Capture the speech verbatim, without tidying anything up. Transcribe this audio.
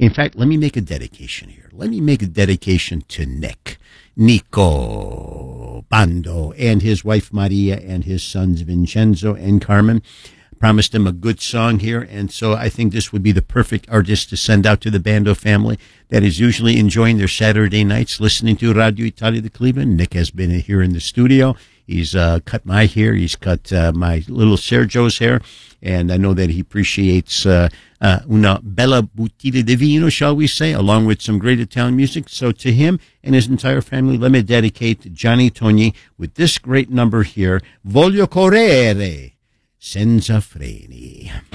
In fact, let me make a dedication here. Let me make a dedication to Nick, Nico Bando, and his wife Maria, and his sons Vincenzo and Carmen. Promised him a good song here, and so I think this would be the perfect artist to send out to the Bando family that is usually enjoying their Saturday nights listening to Radio Italia de Cleveland. Nick has been here in the studio. He's uh, cut my hair. He's cut uh, my little Sergio's hair, and I know that he appreciates uh, uh, una bella bottiglia di vino, shall we say, along with some great Italian music. So to him and his entire family, let me dedicate Johnny Togni with this great number here, Voglio correre senza freni.